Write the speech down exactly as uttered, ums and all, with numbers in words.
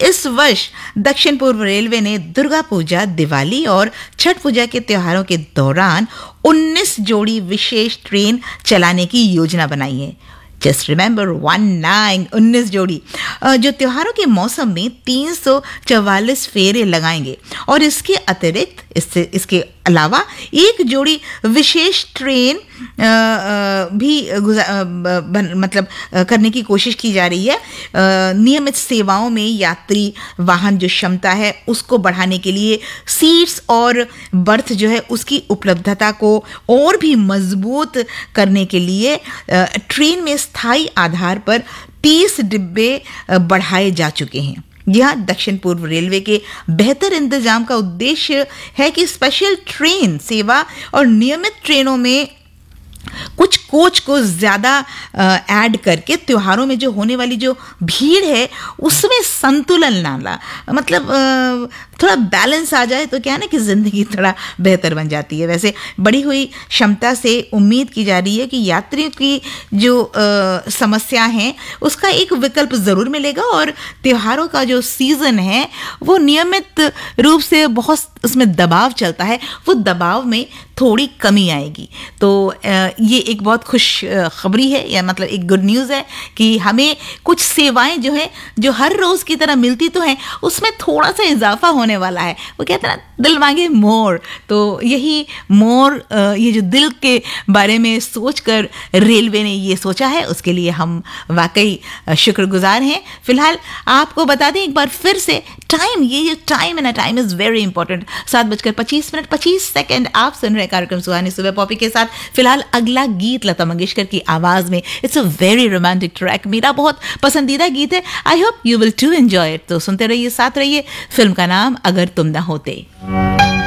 इस वर्ष दक्षिण पूर्व रेलवे ने दुर्गा पूजा, दिवाली और छठ पूजा के त्योहारों के दौरान उन्नीस जोड़ी विशेष ट्रेन चलाने की योजना बनाई है। जस्ट रिमेंबर वन नाइन उन्नीस जोड़ी जो त्योहारों के मौसम में तीन सौ चवालीस फेरे लगाएंगे और इसके अतिरिक्त इससे इसके अलावा एक जोड़ी विशेष ट्रेन आ, आ, भी आ, बन, मतलब आ, करने की कोशिश की जा रही है। आ, नियमित सेवाओं में यात्री वाहन जो क्षमता है उसको बढ़ाने के लिए सीट्स और बर्थ जो है उसकी उपलब्धता को और भी मजबूत करने के लिए आ, ट्रेन में स्थायी आधार पर तीस डिब्बे बढ़ाए जा चुके हैं। यह दक्षिण पूर्व रेलवे के बेहतर इंतजाम का उद्देश्य है कि स्पेशल ट्रेन सेवा और नियमित ट्रेनों में कुछ कोच को ज़्यादा ऐड करके त्योहारों में जो होने वाली जो भीड़ है उसमें संतुलन लाना, मतलब आ, थोड़ा बैलेंस आ जाए तो क्या है ना कि ज़िंदगी थोड़ा बेहतर बन जाती है। वैसे बढ़ी हुई क्षमता से उम्मीद की जा रही है कि यात्रियों की जो आ, समस्या हैं उसका एक विकल्प ज़रूर मिलेगा और त्योहारों का जो सीज़न है वो नियमित रूप से बहुत उसमें दबाव चलता है, वो दबाव में थोड़ी कमी आएगी। तो आ, ये एक बहुत खुश खबरी है, या मतलब एक गुड न्यूज़ है कि हमें कुछ सेवाएं जो है जो हर रोज़ की तरह मिलती तो हैं उसमें थोड़ा सा इजाफा होने वाला है। वो कहते हैं ना दिल मांगे मोर, तो यही मोर ये जो दिल के बारे में सोचकर रेलवे ने ये सोचा है उसके लिए हम वाकई शुक्रगुजार हैं। फिलहाल आपको बता दें एक बार फिर से टाइम, ये जो टाइम है ना, टाइम इज़ वेरी इंपॉर्टेंट। सात बजकर पच्चीस मिनट पच्चीस सेकेंड आप सुन रहे कार्यक्रम सुहानी सुबह पॉपी के साथ। फिलहाल अगला गीत लता मंगेशकर की आवाज में, it's a very romantic track, मेरा बहुत पसंदीदा गीत है। I hope you will to enjoy it. तो सुनते रहिए, साथ रहिए। फिल्म का नाम अगर तुम ना होते।